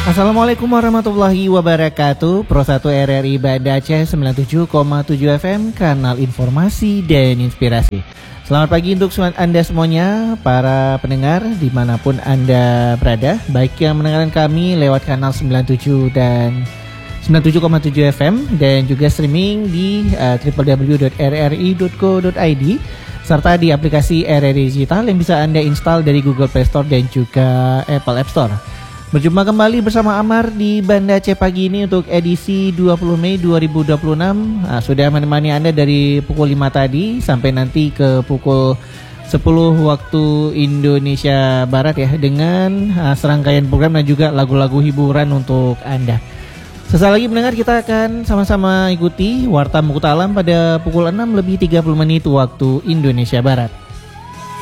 Assalamualaikum warahmatullahi wabarakatuh. Pro 1 RRI Banda Aceh 97,7 FM, kanal informasi dan inspirasi. Selamat pagi untuk Anda semuanya, para pendengar dimanapun Anda berada, baik yang mendengarkan kami lewat kanal 97 dan 97,7 FM dan juga streaming di www.rri.co.id serta di aplikasi RRI Digital yang bisa Anda install dari Google Play Store dan juga Apple App Store. Berjumpa kembali bersama Amar di Banda Aceh pagi ini untuk edisi 20 Mei 2026. Sudah menemani Anda dari pukul 5 tadi sampai nanti ke pukul 10 waktu Indonesia Barat ya, dengan serangkaian program dan juga lagu-lagu hiburan untuk Anda. Sesaat lagi mendengar, kita akan sama-sama ikuti Warta Mukhtalam pada pukul 6 lebih 30 menit waktu Indonesia Barat.